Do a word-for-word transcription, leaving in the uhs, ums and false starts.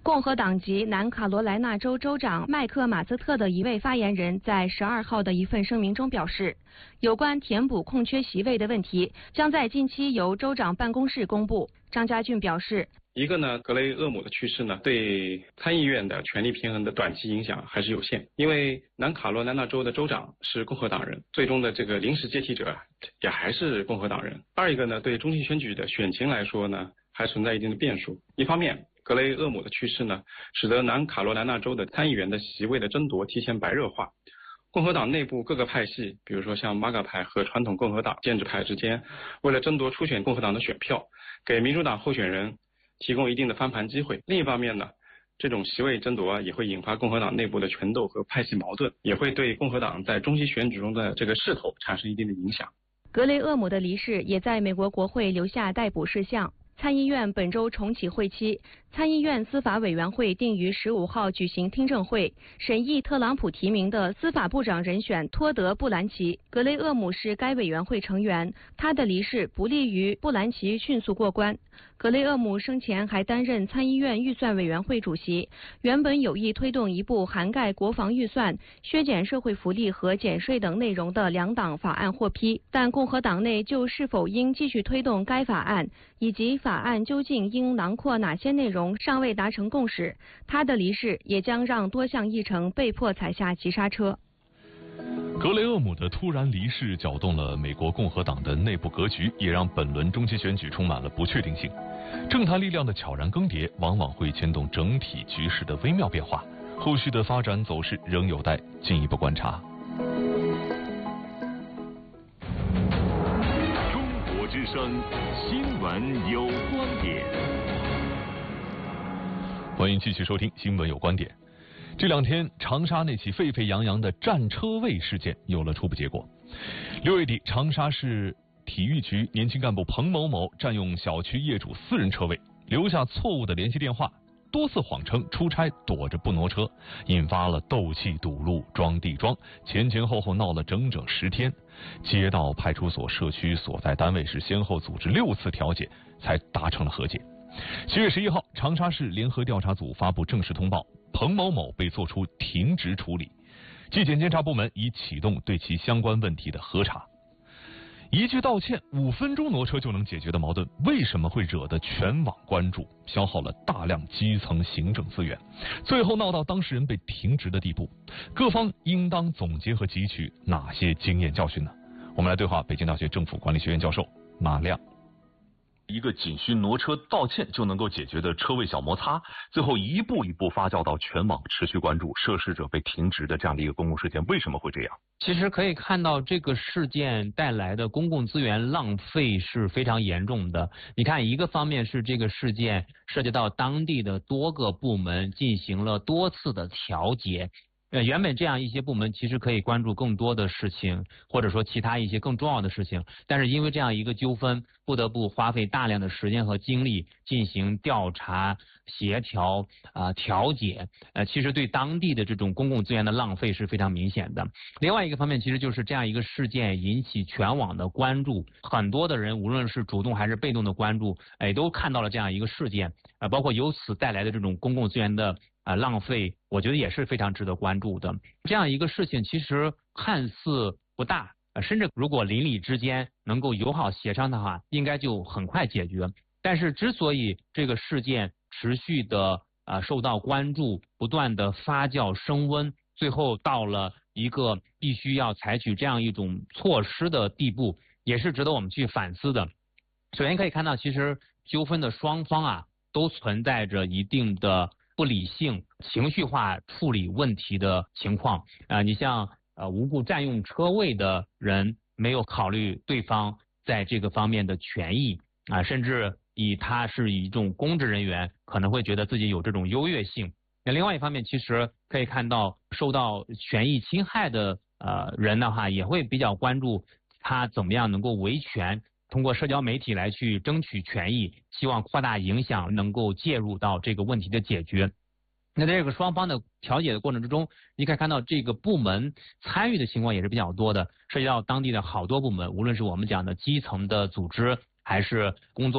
共和党籍南卡罗来纳州州长麦克马斯特的一位发言人在十二号的一份声明中表示，有关填补空缺席位的问题将在近期由州长办公室公布。张家俊表示， 一个呢，格雷厄姆的去世呢，对参议院的权力平衡的短期影响还是有限，因为南卡罗来纳州的州长是共和党人，最终的这个临时接替者也还是共和党人。二一个呢，对中期选举的选情来说呢，还存在一定的变数。一方面，格雷厄姆的去世呢，使得南卡罗来纳州的参议员的席位的争夺提前白热化。共和党内部各个派系，比如说像马嘎派和传统共和党建制派之间，为了争夺初选共和党的选票，给民主党候选人提供一定的翻盘机会。另一方面呢，这种席位争夺啊，也会引发共和党内部的权斗和派系矛盾，也会对共和党在中期选举中的这个势头产生一定的影响。 格雷厄姆的离世也在美国国会留下待捕事项。参议院本周重启会期，参议院司法委员会定于十五号举行听证会，审议特朗普提名的司法部长人选托德·布兰奇。格雷厄姆是该委员会成员，他的离世不利于布兰奇迅速过关。格雷厄姆生前还担任参议院预算委员会主席，原本有意推动一部涵盖国防预算、削减社会福利和减税等内容的两党法案获批，但共和党内就是否应继续推动该法案，以及法案究竟应囊括哪些内容尚未达成共识。他的离世也将让多项议程被迫踩下急刹车。 格雷厄姆的突然离世搅动了美国共和党的内部格局，也让本轮中期选举充满了不确定性。政坛力量的悄然更迭，往往会牵动整体局势的微妙变化。后续的发展走势仍有待进一步观察。 中国之声，新闻有观点。 欢迎继续收听《新闻有观点》。这两天，长沙那起沸沸扬扬的占车位事件有了初步结果。六月底，长沙市体育局年轻干部彭某某占用小区业主私人车位，留下错误的联系电话，多次谎称出差躲着不挪车，引发了斗气堵路装地桩，前前后后闹了整整十天。街道、派出所、社区所在单位是先后组织六次调解，才达成了和解。七月十一号，长沙市联合调查组发布正式通报，彭某某被作出停职处理，纪检监察部门已启动对其相关问题的核查。一句道歉，五分钟挪车就能解决的矛盾，为什么会惹得全网关注，消耗了大量基层行政资源，最后闹到当事人被停职的地步？各方应当总结和汲取哪些经验教训呢？我们来对话北京大学政府管理学院教授马亮。 一个仅需挪车道歉就能够解决的车位小摩擦，最后一步一步发酵到全网持续关注涉事者被停职的这样的一个公共事件，为什么会这样？ 其实可以看到，这个事件带来的公共资源浪费是非常严重的。你看，一个方面是这个事件涉及到当地的多个部门进行了多次的调解。呃，原本这样一些部门其实可以关注更多的事情，或者说其他一些更重要的事情，但是因为这样一个纠纷，不得不花费大量的时间和精力进行调查、协调、啊、呃、调解。呃，其实对当地的这种公共资源的浪费是非常明显的。另外一个方面，其实就是这样一个事件引起全网的关注，很多的人无论是主动还是被动的关注，哎，都看到了这样一个事件，啊、呃，包括由此带来的这种公共资源的。啊、呃，浪费，我觉得也是非常值得关注的。这样一个事情其实看似不大，呃，甚至如果邻里之间能够友好协商的话，应该就很快解决。但是之所以这个事件持续的呃受到关注，不断的发酵升温，最后到了一个必须要采取这样一种措施的地步，也是值得我们去反思的。首先可以看到，其实纠纷的双方啊，都存在着一定的不理性、情绪化处理问题的情况啊、呃，你像呃无故占用车位的人，没有考虑对方在这个方面的权益啊、呃，甚至以他是以一种公职人员，可能会觉得自己有这种优越性。那另外一方面，其实可以看到受到权益侵害的呃人的话，也会比较关注他怎么样能够维权。通过社交媒体来去争取权益，希望扩大影响，能够介入到这个问题的解决。那在这个双方的调解的过程之中，你可以看到这个部门参与的情况也是比较多的，涉及到当地的好多部门，无论是我们讲的基层的组织，还是工作